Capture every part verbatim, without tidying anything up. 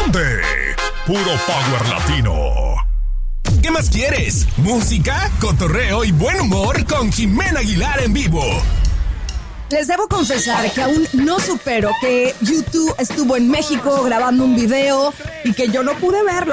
presente Puro Power Latino. ¿Qué más quieres? Música, cotorreo y buen humor con Jimena Aguilar en vivo. Les debo confesar que aún no supero que YouTube estuvo en México grabando un video y que yo no pude verlo.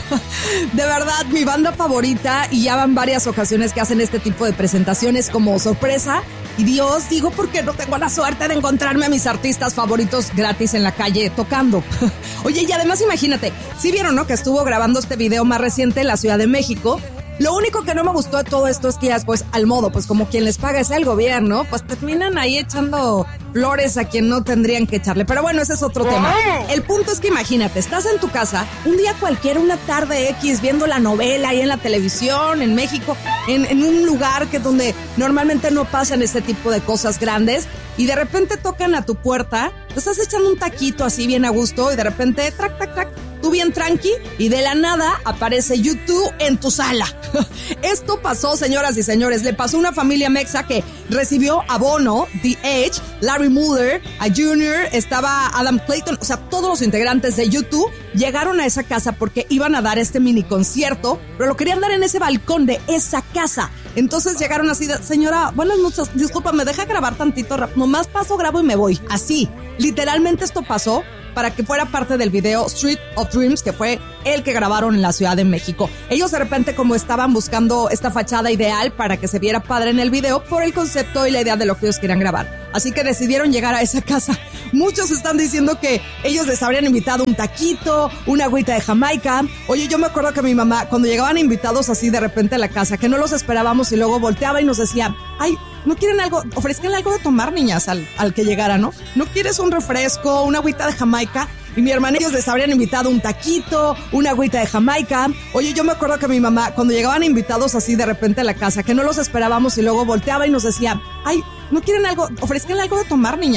De verdad, mi banda favorita, y ya van varias ocasiones que hacen este tipo de presentaciones como sorpresa. Y Dios, digo, porque no tengo la suerte de encontrarme a mis artistas favoritos gratis en la calle tocando. Oye, y además imagínate, sí vieron, ¿no?, que estuvo grabando este video más reciente en la Ciudad de México. Lo único que no me gustó de todo esto es que ya después, al modo, pues como quien les paga es el gobierno, pues terminan ahí echando flores a quien no tendrían que echarle. Pero bueno, ese es otro tema. El punto es que imagínate, estás en tu casa, un día cualquiera, una tarde X, viendo la novela ahí en la televisión, en México, en, en un lugar que donde normalmente no pasan este tipo de cosas grandes, y de repente tocan a tu puerta, te estás echando un taquito así bien a gusto, y de repente, trac, trac, trac, tú bien tranqui, y de la nada aparece YouTube en tu sala. Esto pasó, señoras y señores, le pasó a una familia mexa que recibió a Bono, The Edge, Larry Mulder, a Junior, estaba Adam Clayton, o sea, todos los integrantes de YouTube llegaron a esa casa porque iban a dar este mini concierto, pero lo querían dar en ese balcón de esa casa. Entonces llegaron así de, señora, buenas noches, disculpa, ¿me deja grabar tantito rap? Nomás paso, grabo y me voy. Así, literalmente esto pasó para que fuera parte del video Street of Dreams, que fue el que grabaron en la Ciudad de México. Ellos de repente, como estaban buscando esta fachada ideal para que se viera padre en el video, por el concepto y la idea de lo que ellos querían grabar. Así que decidieron llegar a esa casa. Muchos están diciendo que ellos les habrían invitado un taquito, una agüita de Jamaica. Oye, yo me acuerdo que mi mamá, cuando llegaban invitados así de repente a la casa, que no los esperábamos, y luego volteaba y nos decía, ay, ¿no quieren algo? Ofrezcanle algo de tomar, niñas, al, al que llegara, ¿no? ¿No quieres un refresco, una agüita de Jamaica? Y mi hermana, ellos les habrían invitado un taquito, una agüita de Jamaica. Oye, yo me acuerdo que mi mamá, cuando llegaban invitados así de repente a la casa, que no los esperábamos, y luego volteaba y nos decía, ay, ¿no quieren algo? Ofrezcanle algo de tomar, niñas.